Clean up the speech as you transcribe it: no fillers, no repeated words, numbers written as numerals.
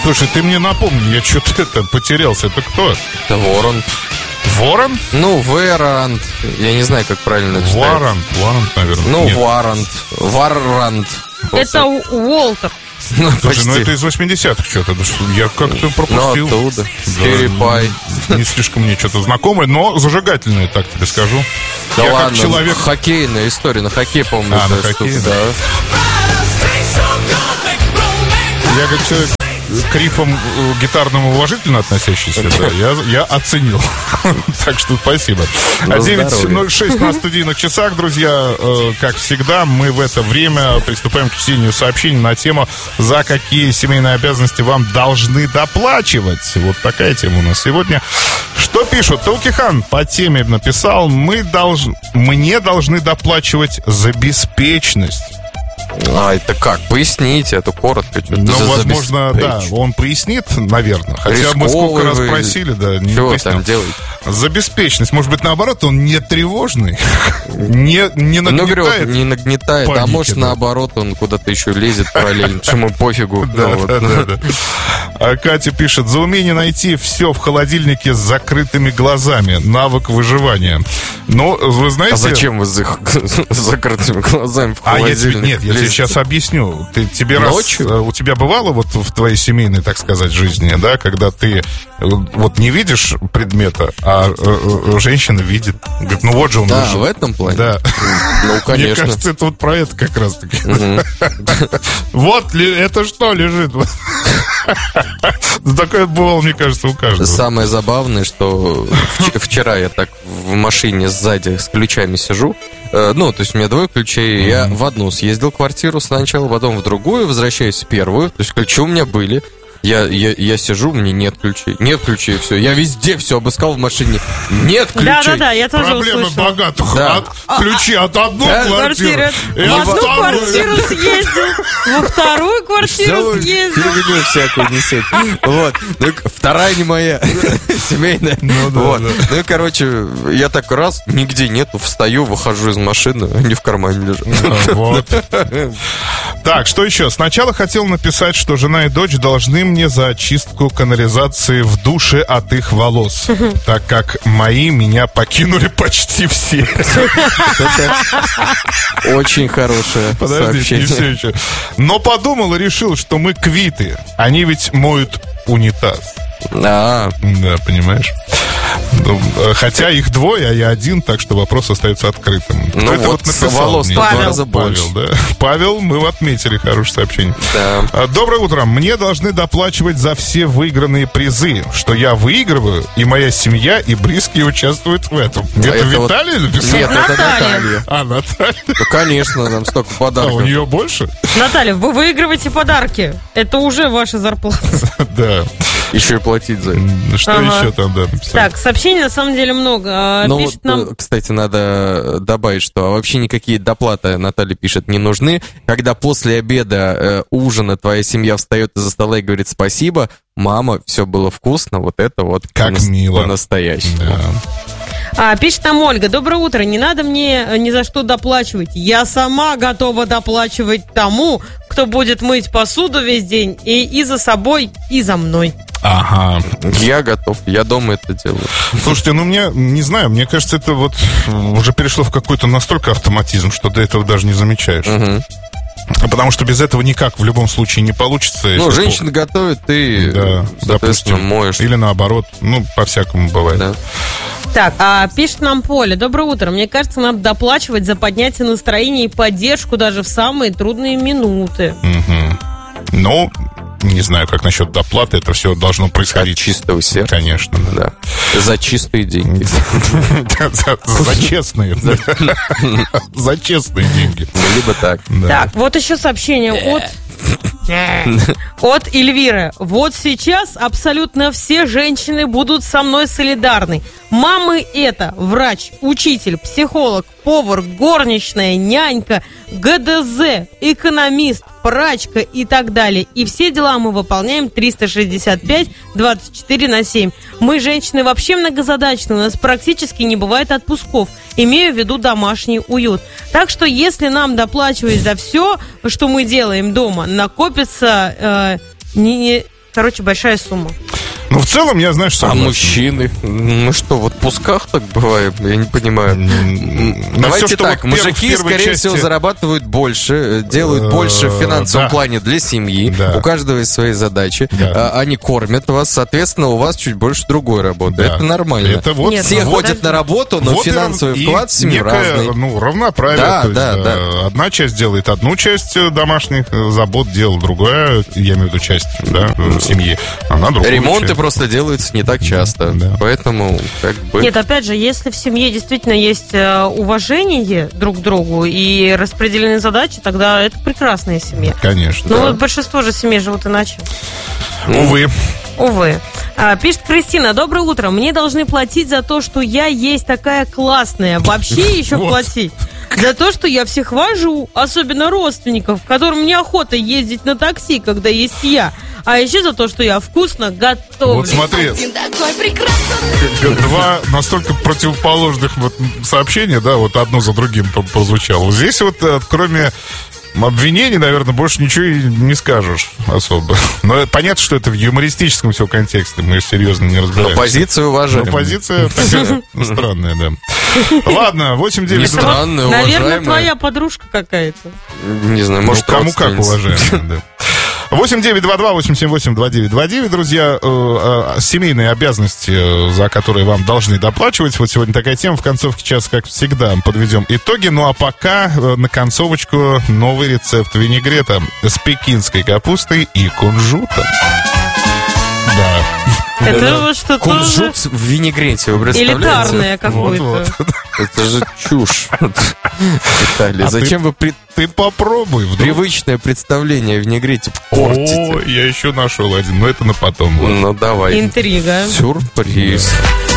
Слушай, ты мне напомни, я что-то потерялся. Это кто? Это Ворон. Ворон? Ну, Верант. Я не знаю, как правильно читать. Варант, наверное. Ну, Варант. Это Уолтер. Ну, слушай, ну это из 80-х что-то. Я как-то пропустил. Ну, оттуда. Скирипай. Не слишком мне что-то знакомое, но зажигательное, так тебе скажу. Да я ладно, как человек... хоккейная история. На хоккей, по-моему, на хоккей, да. Я как человек к рифам гитарному уважительно относящийся, да, я оценил. Так что спасибо. 9:06 на студийных часах, друзья. Как всегда, мы в это время приступаем к чтению сообщений на тему, за какие семейные обязанности вам должны доплачивать. Вот такая тема у нас сегодня. Что пишут? Таукихан по теме написал: мне должны доплачивать за беспечность. А это как? Поясните, это коротко. Ну, возможно, да, он пояснит, наверное. Хотя рисковый мы сколько раз просили, да, не чего пояснил. там делать? За беспечность. Может быть, наоборот, он не тревожный, не нагнетает. Ну, говорю, не нагнетает, паники, а может, да. наоборот, он куда-то еще лезет параллельно, чему пофигу. Да. А Катя пишет: за умение найти все в холодильнике с закрытыми глазами. Навык выживания. Ну, вы знаете... А зачем вы с закрытыми глазами в холодильник? Нет, я тебе сейчас объясню. Тебе ночью? раз у тебя бывало вот в твоей семейной, так сказать, жизни, да, когда ты вот не видишь предмета, а женщина видит. Говорит, ну вот же он да, лежит. В этом плане? Да. Ну, конечно. Мне кажется, это вот про это как раз-таки. Вот, это что лежит? Такое бывало, мне кажется, у каждого. Самое забавное, что вчера я так в машине сзади с ключами сижу. Ну, то есть у меня 2 ключей. Я в одну съездил квартиру сначала, потом в другую, возвращаюсь в первую. То есть ключи у меня были. Я сижу, мне нет ключей. Нет ключей, все. Я везде все обыскал в машине. Нет ключей. Да, я тоже Проблемы услышала. богатых. Да. Ключи от одной квартиры. В одну квартиру съездил, во вторую квартиру съездил. Фигню всякую несет. Вот. Ну, вторая не моя. Семейная. Вот. Ну и, короче, я так раз, нигде нету, встаю, выхожу из машины, они в кармане лежат. Вот. Так, что еще? Сначала хотел написать, что жена и дочь должны мне за очистку канализации в душе от их волос, так как мои меня покинули почти все. Очень хорошее Подождите, не все сообщение. еще. Но подумал и решил, что мы квиты. Они ведь моют унитаз. А, Да, понимаешь? Ну, хотя их 2, а я 1, так что вопрос остается открытым. Ну Кто это вот написал волос мне? в 2 Павел. раза больше. Павел, да. Павел, мы отметили хорошее сообщение. Да. Доброе утро. Мне должны доплачивать за все выигранные призы, что я выигрываю, и моя семья и близкие участвуют в этом. Это это вот- Виталий написал? Нет, это Наталья. Наталья. А, Наталья? Ну, конечно, там столько А, у подарков. нее больше? Наталья, вы выигрываете подарки. Это уже ваша зарплата. Да. Еще и платить за это. Что Ага. еще там, да, написали? Так, сообщений на самом деле много. Ну, Пишет вот, нам... кстати, надо добавить, что вообще никакие доплаты, Наталья пишет, не нужны. Когда после обеда ужина твоя семья встает из-за стола и говорит спасибо, мама, все было вкусно, вот это вот Как мило. по-настоящему. Да. Пишет нам Ольга: доброе утро, не надо мне ни за что доплачивать. Я сама готова доплачивать тому, кто будет мыть посуду весь день и за собой, и за мной. Ага. Я готов, я дома это делаю. Слушайте, ну мне, не знаю, мне кажется, это вот уже перешло в какой-то настолько автоматизм, что до этого даже не замечаешь. Потому что без этого никак в любом случае не получится. Ну, если женщина готовит, ты, Да, соответственно, допустим, моешь. или наоборот, ну, по-всякому бывает. Да. Так, пишет нам Поля: доброе утро. Мне кажется, надо доплачивать за поднятие настроения и поддержку даже в самые трудные минуты. Мгм. Ну, не знаю, как насчет доплаты, это все должно От происходить. чистого сердца. Конечно, да. Да. За чистые деньги. За честные. За честные деньги. Ну, либо так. Да. Так, вот еще сообщение от Эльвиры. Вот сейчас абсолютно все женщины будут со мной солидарны. Мамы это врач, учитель, психолог, повар, горничная, нянька, ГДЗ, экономист, прачка и так далее. И все дела мы выполняем 365-24/7. Мы, женщины, вообще многозадачны. У нас практически не бывает отпусков. Имею в виду домашний уют. Так что, если нам доплачивать за все, что мы делаем дома, накопится Короче, большая сумма. Ну, в целом, я, знаешь, согласен. А мужчины? Мы что, в отпусках так бываем? Я не понимаю. Давайте все, так, мужики, скорее всего, зарабатывают больше, делают больше в финансовом плане для семьи. Да. У каждого есть свои задачи. Да. Они кормят вас, соответственно, у вас чуть больше другой работы. Да. Это нормально. Это вот, Нет, все вот ходят на работу, но вот финансовый вклад в семью разный. Ну, равноправие. Да, то есть, да. Одна часть делает одну часть домашних забот, делает другая, я имею в виду часть семьи, она другую Ремонты часть. просто делаются не так часто. Да. Поэтому, как бы... Нет, опять же, если в семье действительно есть уважение друг к другу и распределены задачи, тогда это прекрасная семья. Конечно. Но да. вот большинство же семей живут иначе. Увы. Увы. Пишет Кристина: доброе утро. Мне должны платить за то, что я есть такая классная. Вообще еще Вот. платить. За то, что я всех вожу, особенно родственников, которым неохота ездить на такси, когда есть я. А еще за то, что я вкусно готовлю. Вот смотри, два настолько противоположных вот сообщения, да, вот одно за другим прозвучало. Здесь вот, кроме обвинений, наверное, больше ничего и не скажешь особо. Но понятно, что это в юмористическом все контексте, мы серьезно не разбираемся. Но позицию уважаем. Но позиция такая странная, да. Ладно, 8-9... Не странная, Наверное, уважаемая. твоя подружка какая-то. Не знаю, может, кому как родственница. уважаемая, да. 8-922-878-2929, друзья, семейные обязанности, за которые вам должны доплачивать. Вот сегодня такая тема. В концовке часа, как всегда, подведем итоги. Ну, а пока на концовочку новый рецепт винегрета с пекинской капустой и кунжутом. Да. Это вот что-то Кунжут в винегрете, вы представляете? элитарное какое-то. Вот. Это же чушь. Виталий, А зачем вы Ты попробуй. Вдруг. привычное представление о винегрете О, портите? я еще нашел один, но это на потом. Вот. Ну, давай. Интрига. Сюрприз.